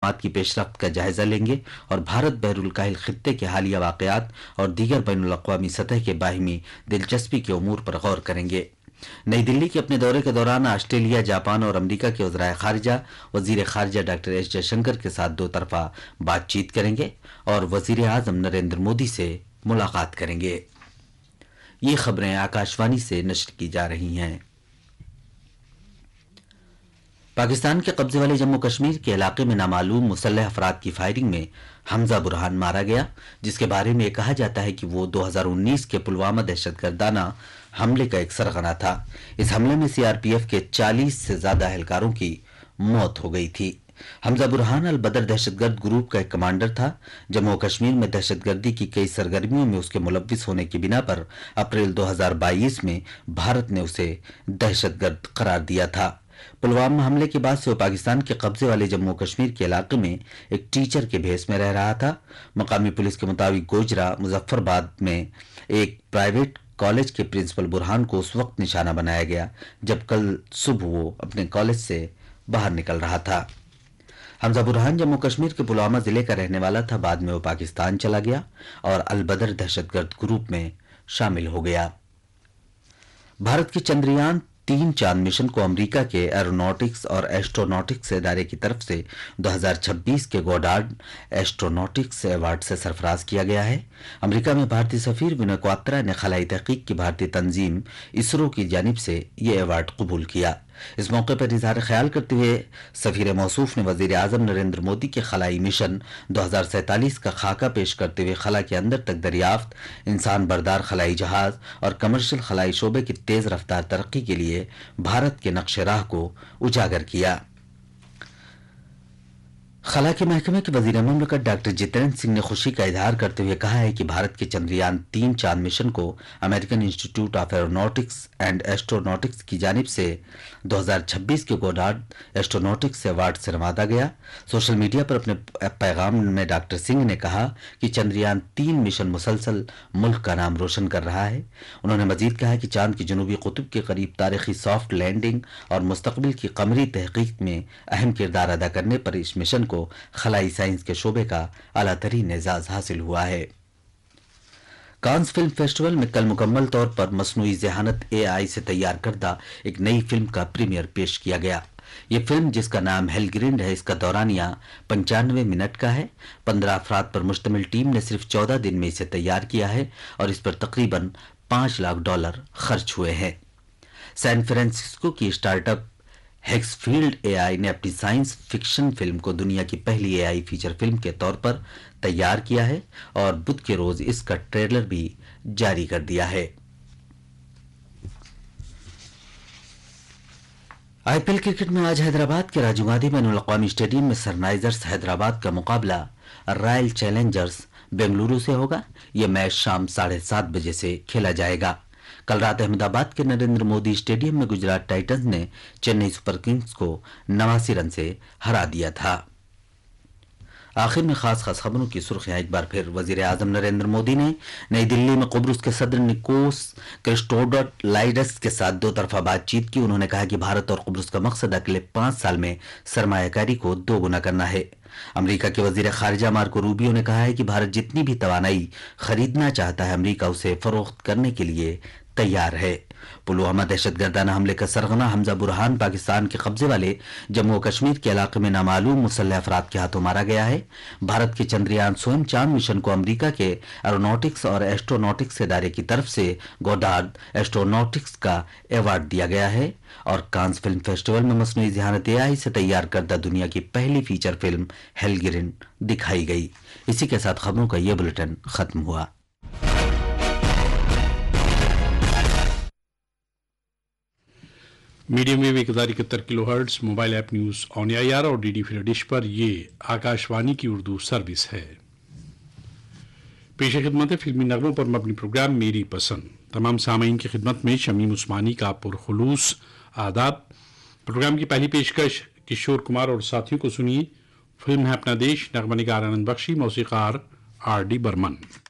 مقامات کی پیش رفت کا جائزہ لیں گے اور بھارت بحر الکاہل خطے کے حالیہ واقعات اور دیگر بین الاقوامی سطح کے باہمی دلچسپی کے امور پر غور کریں گے۔ نئی دلی کے اپنے دورے کے دوران آسٹریلیا، جاپان اور امریکہ کے وزرائے خارجہ وزیر خارجہ ڈاکٹر ایس جے شنکر کے ساتھ دو طرفہ بات چیت کریں گے اور وزیر اعظم نریندر مودی سے ملاقات کریں گے۔ یہ خبریں آکاشوانی سے نشر کی جا رہی ہیں۔ پاکستان کے قبضے والے جموں کشمیر کے علاقے میں نامعلوم مسلح افراد کی فائرنگ میں حمزہ برہان مارا گیا، جس کے بارے میں کہا جاتا ہے کہ وہ 2019 کے پلوامہ دہشت گردانہ حملے کا ایک سرغنہ تھا۔ اس حملے میں سی آر پی ایف کے 40 سے زیادہ اہلکاروں کی موت ہو گئی تھی۔ حمزہ برہان البدر دہشت گرد گروپ کا ایک کمانڈر تھا۔ جموں کشمیر میں دہشت گردی کی کئی سرگرمیوں میں اس کے ملوث ہونے کی بنا پر اپریل 2022 میں بھارت نے اسے دہشت گرد قرار دیا تھا۔ پلوامہ حملے کے بعد سے وہ پاکستان کے قبضے والے جموں کشمیر کے علاقے میں ایک ٹیچر کے بھیس میں رہ رہا تھا۔ مقامی پولیس کے مطابق گوجرا مظفر آباد میں ایک پرائیویٹ کالج کے پرنسپل برہان کو اس وقت نشانہ بنایا گیا جب کل صبح وہ اپنے کالج سے باہر نکل رہا تھا۔ حمزہ برہان جموں کشمیر کے پلوامہ ضلع کا رہنے والا تھا۔ بعد میں وہ پاکستان چلا گیا اور البدر دہشت گرد گروپ میں شامل ہو گیا۔ بھارت کی چندریان 3 چاند مشن کو امریکہ کے ایروناٹکس اور ایسٹروناٹکس ادارے کی طرف سے 2026 کے گوڈارڈ ایسٹروناٹکس ایوارڈ سے سرفراز کیا گیا ہے۔ امریکہ میں بھارتی سفیر وینو کواترا نے خلائی تحقیق کی بھارتی تنظیم اسرو کی جانب سے یہ ایوارڈ قبول کیا۔ اس موقع پر اظہار خیال کرتے ہوئے سفیر موصوف نے وزیر اعظم نریندر مودی کے خلائی مشن 2047 کا خاکہ پیش کرتے ہوئے خلا کے اندر تک دریافت، انسان بردار خلائی جہاز اور کمرشل خلائی شعبے کی تیز رفتار ترقی کے لیے بھارت کے نقش راہ کو اجاگر کیا۔ خلا کے محکمے کے وزیر مملکت ڈاکٹر جتیندر سنگھ نے خوشی کا اظہار کرتے ہوئے کہا ہے کہ بھارت کے چندریان 3 چاند مشن کو امریکن انسٹی ٹیوٹ آف ایروناٹکس اینڈ ایسٹروناٹکس کی جانب سے 2026 کے گوڈارڈ ایسٹروناٹکس ایوارڈ سے نوازا گیا۔ سوشل میڈیا پر اپنے پیغام میں ڈاکٹر سنگھ نے کہا کہ چندریان 3 مشن مسلسل ملک کا نام روشن کر رہا ہے۔ انہوں نے مزید کہا کہ چاند کی جنوبی قطب کے قریب تاریخی سافٹ لینڈنگ اور مستقبل کی قمری تحقیق میں اہم کردار ادا کرنے پر اس مشن کو خلائی سائنس کے شعبے کا اعلیٰ ترین اعزاز حاصل ہوا ہے۔ کانز فلم فیسٹیول میں کل مکمل طور پر مصنوعی ذہانت اے آئی سے تیار کردہ ایک نئی فلم کا پریمیئر پیش کیا گیا۔ یہ فلم جس کا نام ہیلگرینڈ ہے، اس کا دورانیہ 95 منٹ کا ہے۔ 15 افراد پر مشتمل ٹیم نے صرف 14 دن میں اسے تیار کیا ہے اور اس پر تقریباً $5 لاکھ خرچ ہوئے ہیں۔ سین فرانسسکو کی اسٹارٹ اپ ہیکس فیلڈ اے آئی نے اپنی سائنس فکشن فلم کو دنیا کی پہلی اے آئی فیچر فلم کے طور پر تیار کیا ہے اور بدھ کے روز اس کا ٹریلر بھی جاری کر دیا ہے۔ آئی پی ایل کرکٹ میں آج حیدرآباد کے راجیو گاندھی بین الاقوامی اسٹیڈیم میں سن رائزرز حیدرآباد کا مقابلہ رائل چیلنجرز بنگلورو سے ہوگا۔ یہ میچ شام 7:30 بجے سے کھیلا جائے گا۔ کل رات احمد آباد کے نریندر مودی اسٹیڈیم میں گجرات ٹائٹنز نے چنئی سپر کنگز کو 89 رن سے ہرا دیا تھا۔ آخر میں خاص خبروں کی سرخیاں ایک بار پھر۔ وزیر اعظم نریندر مودی نے نئی دلی میں قبرص کے صدر نکوس کرسٹوڈولائڈس کے ساتھ دو طرفہ بات چیت کی۔ انہوں نے کہا کہ بھارت اور قبرص کا مقصد اگلے 5 سال میں سرمایہ کاری کو 2 گنا کرنا ہے۔ امریکہ کے وزیر خارجہ مارکو روبیو نے کہا ہے کہ بھارت جتنی بھی توانائی خریدنا چاہتا ہے، امریکہ اسے فروخت کرنے کے لیے تیار ہے۔ پلوامہ دہشت گردانہ حملے کا سرغنہ حمزہ برہان پاکستان کے قبضے والے جموں و کشمیر کے علاقے میں نامعلوم مسلح افراد کے ہاتھوں مارا گیا ہے۔ بھارت کے چندریان سوئم چاند مشن کو امریکہ کے ایروناٹکس اور ایسٹروناٹکس ادارے کی طرف سے گوڈارڈ ایسٹروناٹکس کا ایوارڈ دیا گیا ہے اور کانز فلم فیسٹیول میں مصنوعی ذہانت اے آئی سے تیار کردہ دنیا کی پہلی فیچر فلم ہیلگرینڈ دکھائی گئی۔ اسی کے ساتھ خبروں کا یہ بلیٹن ختم ہوا۔ Medium view 1071 kilo hertz, mobile app news on a I R اور ڈی ڈی فری ڈش پر یہ آکاشوانی کی اردو سروس ہے۔ پیش خدمت ہے فلمی نغموں پر مبنی پروگرام میری پسند۔ تمام سامعین کی خدمت میں شمیم عثمانی کا پرخلوص آداب۔ پروگرام کی پہلی پیشکش کشور کمار اور ساتھیوں کو سنیے۔ فلم ہے اپنا دیش، نغمہ نگار آنند بخشی، موسیقار آر ڈی برمن۔